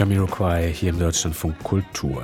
Jamiroquai hier im Deutschlandfunk Kultur.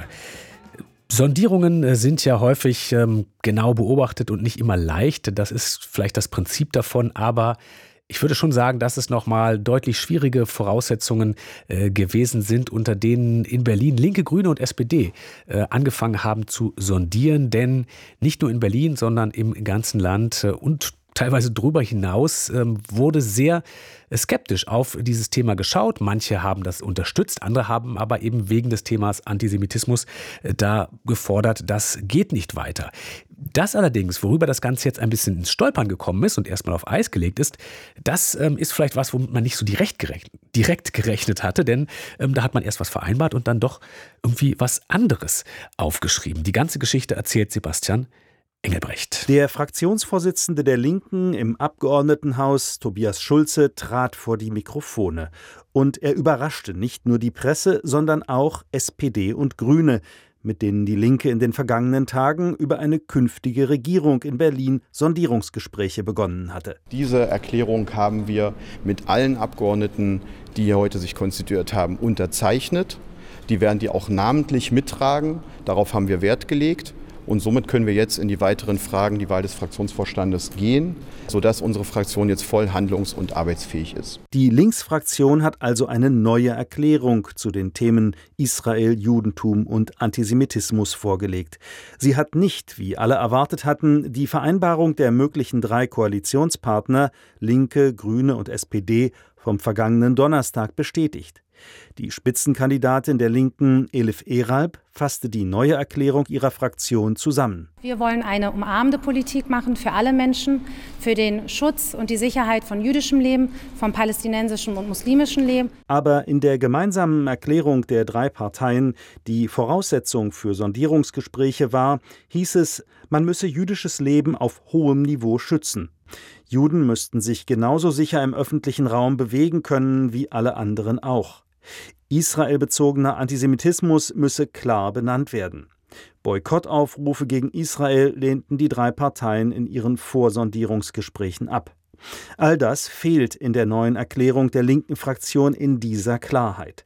Sondierungen sind ja häufig genau beobachtet und nicht immer leicht. Das ist vielleicht das Prinzip davon, aber ich würde schon sagen, dass es nochmal deutlich schwierige Voraussetzungen gewesen sind, unter denen in Berlin Linke, Grüne und SPD angefangen haben zu sondieren. Denn nicht nur in Berlin, sondern im ganzen Land und teilweise darüber hinaus wurde sehr skeptisch auf dieses Thema geschaut. Manche haben das unterstützt, andere haben aber eben wegen des Themas Antisemitismus da gefordert, das geht nicht weiter. Das allerdings, worüber das Ganze jetzt ein bisschen ins Stolpern gekommen ist und erstmal auf Eis gelegt ist, das ist vielleicht was, womit man nicht so direkt gerechnet hatte, denn da hat man erst was vereinbart und dann doch irgendwie was anderes aufgeschrieben. Die ganze Geschichte erzählt Sebastian Engelbrecht. Der Fraktionsvorsitzende der Linken im Abgeordnetenhaus, Tobias Schulze, trat vor die Mikrofone. Und er überraschte nicht nur die Presse, sondern auch SPD und Grüne, mit denen die Linke in den vergangenen Tagen über eine künftige Regierung in Berlin Sondierungsgespräche begonnen hatte. Diese Erklärung haben wir mit allen Abgeordneten, die hier heute sich konstituiert haben, unterzeichnet. Die werden die auch namentlich mittragen. Darauf haben wir Wert gelegt. Und somit können wir jetzt in die weiteren Fragen, die Wahl des Fraktionsvorstandes gehen, sodass unsere Fraktion jetzt voll handlungs- und arbeitsfähig ist. Die Linksfraktion hat also eine neue Erklärung zu den Themen Israel, Judentum und Antisemitismus vorgelegt. Sie hat nicht, wie alle erwartet hatten, die Vereinbarung der möglichen 3 Koalitionspartner, Linke, Grüne und SPD, vom vergangenen Donnerstag bestätigt. Die Spitzenkandidatin der Linken, Elif Eralp, fasste die neue Erklärung ihrer Fraktion zusammen. Wir wollen eine umarmende Politik machen für alle Menschen, für den Schutz und die Sicherheit von jüdischem Leben, vom palästinensischen und muslimischen Leben. Aber in der gemeinsamen Erklärung der 3 Parteien, die Voraussetzung für Sondierungsgespräche war, hieß es, man müsse jüdisches Leben auf hohem Niveau schützen. Juden müssten sich genauso sicher im öffentlichen Raum bewegen können wie alle anderen auch. Israelbezogener Antisemitismus müsse klar benannt werden. Boykottaufrufe gegen Israel lehnten die 3 Parteien in ihren Vorsondierungsgesprächen ab. All das fehlt in der neuen Erklärung der linken Fraktion in dieser Klarheit.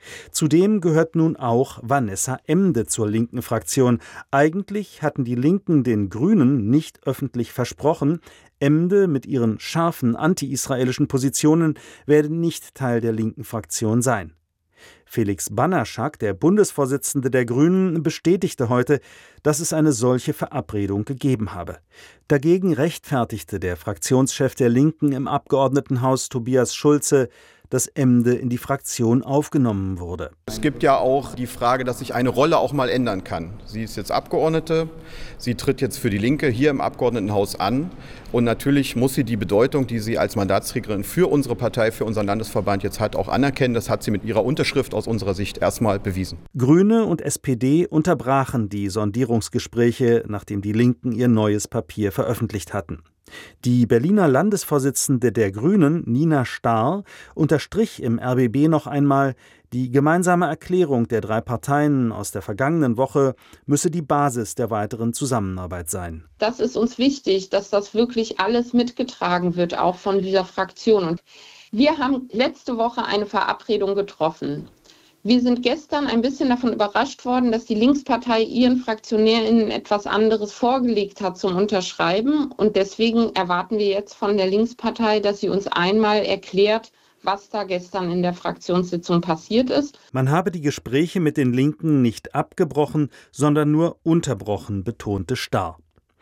Zudem gehört nun auch Vanessa Emde zur linken Fraktion. Eigentlich hatten die Linken den Grünen nicht öffentlich versprochen, Emde mit ihren scharfen anti-israelischen Positionen werde nicht Teil der linken Fraktion sein. Felix Banaschak, der Bundesvorsitzende der Grünen, bestätigte heute, dass es eine solche Verabredung gegeben habe. Dagegen rechtfertigte der Fraktionschef der Linken im Abgeordnetenhaus Tobias Schulze, dass Emde in die Fraktion aufgenommen wurde. Es gibt ja auch die Frage, dass sich eine Rolle auch mal ändern kann. Sie ist jetzt Abgeordnete, sie tritt jetzt für die Linke hier im Abgeordnetenhaus an. Und natürlich muss sie die Bedeutung, die sie als Mandatsträgerin für unsere Partei, für unseren Landesverband jetzt hat, auch anerkennen. Das hat sie mit ihrer Unterschrift aus unserer Sicht erstmal bewiesen. Grüne und SPD unterbrachen die Sondierungsgespräche, nachdem die Linken ihr neues Papier veröffentlicht hatten. Die Berliner Landesvorsitzende der Grünen, Nina Stahr, unterstrich im RBB noch einmal, die gemeinsame Erklärung der 3 Parteien aus der vergangenen Woche müsse die Basis der weiteren Zusammenarbeit sein. Das ist uns wichtig, dass das wirklich alles mitgetragen wird, auch von dieser Fraktion. Und wir haben letzte Woche eine Verabredung getroffen. Wir sind gestern ein bisschen davon überrascht worden, dass die Linkspartei ihren FraktionärInnen etwas anderes vorgelegt hat zum Unterschreiben. Und deswegen erwarten wir jetzt von der Linkspartei, dass sie uns einmal erklärt, was da gestern in der Fraktionssitzung passiert ist. Man habe die Gespräche mit den Linken nicht abgebrochen, sondern nur unterbrochen, betonte Stahr.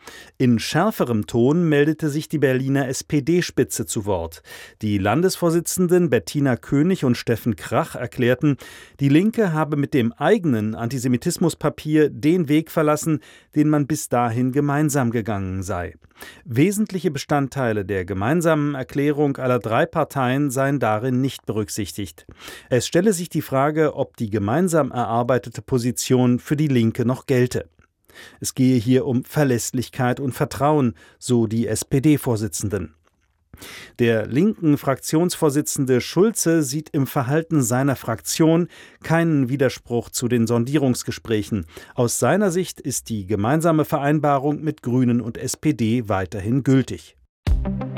In schärferem Ton meldete sich die Berliner SPD-Spitze zu Wort. Die Landesvorsitzenden Bettina König und Steffen Krach erklärten, die Linke habe mit dem eigenen Antisemitismuspapier den Weg verlassen, den man bis dahin gemeinsam gegangen sei. Wesentliche Bestandteile der gemeinsamen Erklärung aller 3 Parteien seien darin nicht berücksichtigt. Es stelle sich die Frage, ob die gemeinsam erarbeitete Position für die Linke noch gelte. Es gehe hier um Verlässlichkeit und Vertrauen, so die SPD-Vorsitzenden. Der linken Fraktionsvorsitzende Schulze sieht im Verhalten seiner Fraktion keinen Widerspruch zu den Sondierungsgesprächen. Aus seiner Sicht ist die gemeinsame Vereinbarung mit Grünen und SPD weiterhin gültig.